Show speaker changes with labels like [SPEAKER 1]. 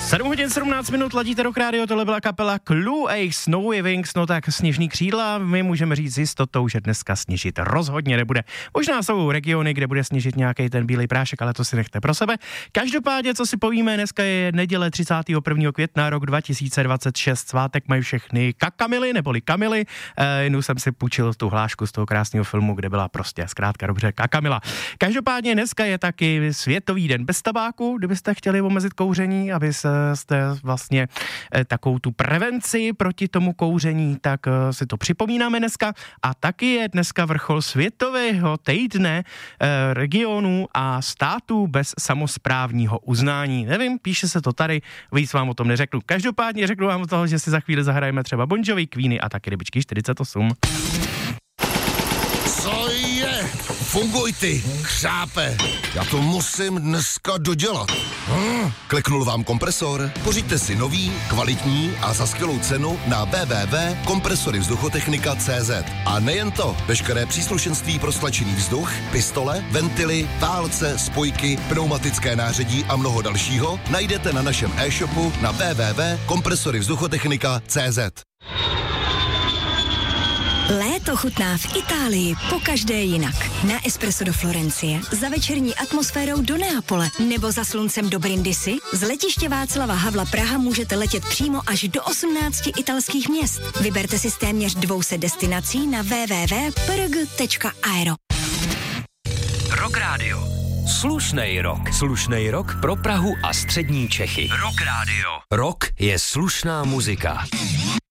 [SPEAKER 1] 7 hodin 17 minut, ladíte Rock Radio, tohle byla kapela Clue, a Snowy Wings, no tak sněžný křídla, my můžeme říct s jistotou, že dneska sněžit rozhodně nebude. Možná jsou regiony, kde bude sněžit nějaký ten bílej prášek, ale to si nechte pro sebe. Každopádně, co si povíme, dneska je neděle 31. května, rok 2026, svátek mají všechny kakamily, neboli kamily, jenom jsem si půjčil tu hlášku z toho krásného filmu, kde byla prostě zkrátka dobře kakamila. Každopádně dneska je taky Světový den bez tabáku, kdybyste chtěli omezit kouření, abyste vlastně takovou tu prevenci proti tomu kouření, tak si to připomínáme dneska. A taky je dneska vrchol Světového týdne regionů a států bez samosprávního uznání. Nevím, píše se to tady, víc vám o tom neřeknu. Každopádně řeknu vám o toho, že si za chvíli zahrajeme třeba Bon Jovi, Queeny a taky Rybičky 48.
[SPEAKER 2] Co je? Funguj ty, křápe. Já to musím dneska dodělat. Kliknul vám kompresor? Pořiďte si nový, kvalitní a za skvělou cenu na www.kompresoryvzduchotechnika.cz. A nejen to, veškeré příslušenství pro stlačený vzduch, pistole, ventily, válce, spojky, pneumatické nářadí a mnoho dalšího najdete na našem e-shopu na www.kompresoryvzduchotechnika.cz.
[SPEAKER 3] Léto chutná v Itálii pokaždé jinak. Na espresso do Florencie, za večerní atmosférou do Neapole nebo za sluncem do Brindisi. Z letiště Václava Havla Praha můžete letět přímo až do 18 italských měst. Vyberte si z téměř 200 destinací na www.prg.aero.
[SPEAKER 4] Rock Radio. Slušnej rok. Slušnej rok pro Prahu a střední Čechy. Rock Radio. Rock je slušná muzika.